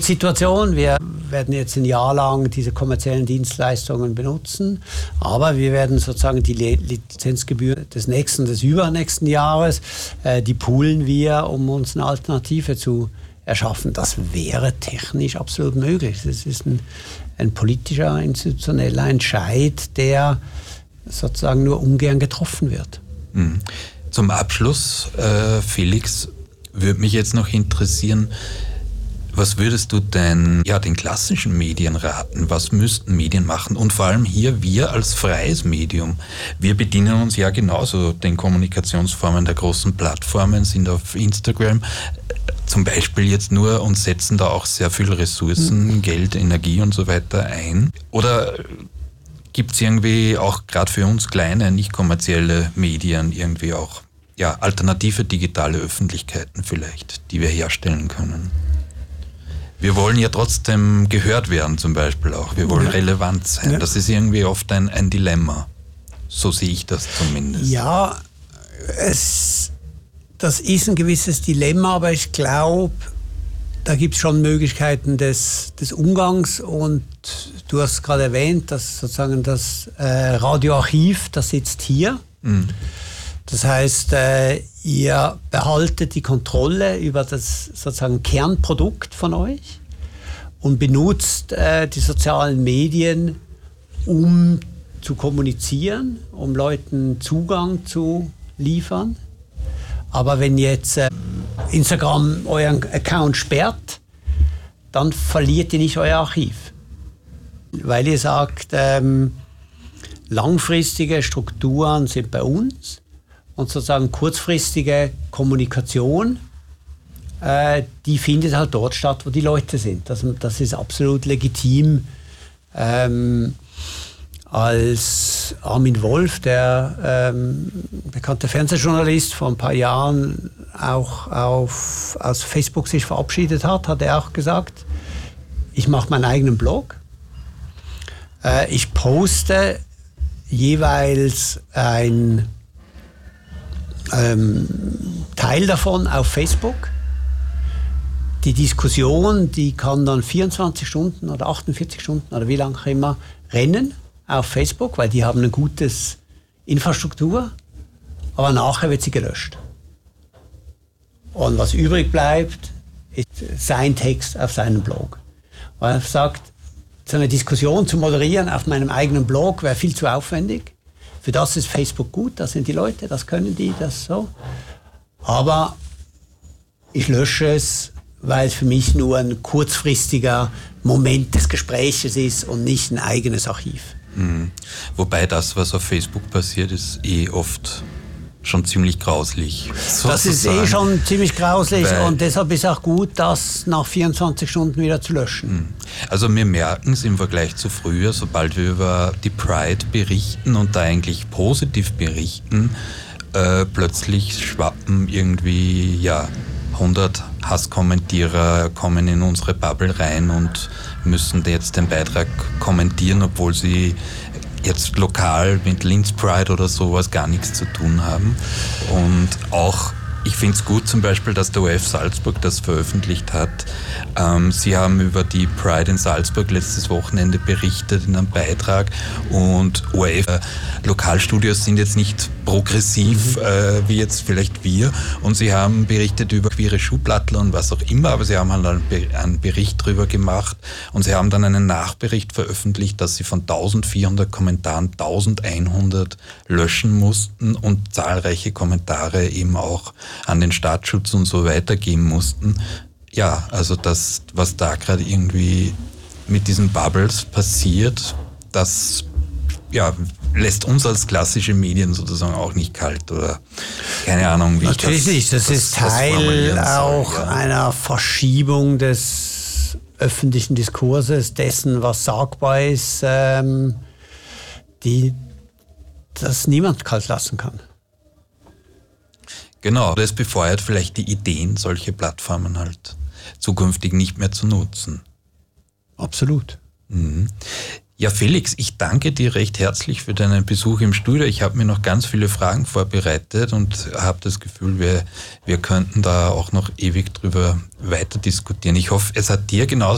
Situation. Wir werden jetzt ein Jahr lang diese kommerziellen Dienstleistungen benutzen, aber wir werden sozusagen die Lizenzgebühr des übernächsten Jahres, die poolen wir, um uns eine Alternative zu erschaffen. Das wäre technisch absolut möglich. Das ist ein politischer, institutioneller Entscheid, der sozusagen nur ungern getroffen wird. Zum Abschluss, Felix, würde mich jetzt noch interessieren, was würdest du denn den klassischen Medien raten? Was müssten Medien machen? Und vor allem hier, wir als freies Medium, wir bedienen uns ja genauso den Kommunikationsformen der großen Plattformen, sind auf Instagram zum Beispiel jetzt nur und setzen da auch sehr viel Ressourcen, Geld, Energie und so weiter ein. Oder gibt es irgendwie auch gerade für uns kleine, nicht kommerzielle Medien irgendwie auch alternative digitale Öffentlichkeiten vielleicht, die wir herstellen können? Wir wollen ja trotzdem gehört werden zum Beispiel auch. Wir wollen relevant sein. Ja. Das ist irgendwie oft ein Dilemma. So sehe ich das zumindest. Ja, das ist ein gewisses Dilemma, aber ich glaube, da gibt es schon Möglichkeiten des Umgangs. Und du hast gerade erwähnt, dass sozusagen das Radioarchiv, das sitzt hier. Das heißt, ihr behaltet die Kontrolle über das sozusagen Kernprodukt von euch und benutzt die sozialen Medien, um zu kommunizieren, um Leuten Zugang zu liefern. Aber wenn jetzt Instagram euren Account sperrt, dann verliert ihr nicht euer Archiv. Weil ihr sagt, langfristige Strukturen sind bei uns. Und sozusagen kurzfristige Kommunikation, die findet halt dort statt, wo die Leute sind. Das ist absolut legitim. Als Armin Wolf, der bekannte Fernsehjournalist, vor ein paar Jahren auch aus Facebook sich verabschiedet hat er auch gesagt, ich mache meinen eigenen Blog. Ich poste jeweils ein Teil davon auf Facebook. Die Diskussion, die kann dann 24 Stunden oder 48 Stunden oder wie lange auch immer rennen auf Facebook, weil die haben eine gute Infrastruktur, aber nachher wird sie gelöscht. Und was übrig bleibt, ist sein Text auf seinem Blog. Weil er sagt, so eine Diskussion zu moderieren auf meinem eigenen Blog wäre viel zu aufwendig. Für das ist Facebook gut, das sind die Leute, das können die, das so. Aber ich lösche es, weil es für mich nur ein kurzfristiger Moment des Gespräches ist und nicht ein eigenes Archiv. Wobei das, was auf Facebook passiert, ist oft schon ziemlich grauslich. Das ist schon ziemlich grauslich und deshalb ist auch gut, das nach 24 Stunden wieder zu löschen. Also wir merken es im Vergleich zu früher, sobald wir über die Pride berichten und da eigentlich positiv berichten, plötzlich schwappen irgendwie 100 Hasskommentierer kommen in unsere Bubble rein und müssen jetzt den Beitrag kommentieren, obwohl sie jetzt lokal mit Linz Pride oder sowas gar nichts zu tun haben. Und auch, ich finde es gut zum Beispiel, dass der ORF Salzburg das veröffentlicht hat. Sie haben über die Pride in Salzburg letztes Wochenende berichtet in einem Beitrag und ORF Lokalstudios sind jetzt nicht progressiv wie jetzt vielleicht wir und sie haben berichtet über queere Schuhplattler und was auch immer, aber sie haben halt einen Bericht drüber gemacht und sie haben dann einen Nachbericht veröffentlicht, dass sie von 1400 Kommentaren 1100 löschen mussten und zahlreiche Kommentare eben auch an den Staatsschutz und so weitergeben mussten. Ja, also das, was da gerade irgendwie mit diesen Bubbles passiert, das lässt uns als klassische Medien sozusagen auch nicht kalt oder keine Ahnung, wie natürlich nicht. Das ist Teil auch einer Verschiebung des öffentlichen Diskurses, dessen, was sagbar ist, das niemand kalt lassen kann. Genau, das befeuert vielleicht die Ideen, solche Plattformen halt zukünftig nicht mehr zu nutzen. Absolut. Ja, Felix, ich danke dir recht herzlich für deinen Besuch im Studio. Ich habe mir noch ganz viele Fragen vorbereitet und habe das Gefühl, wir könnten da auch noch ewig drüber weiter diskutieren. Ich hoffe, es hat dir genauso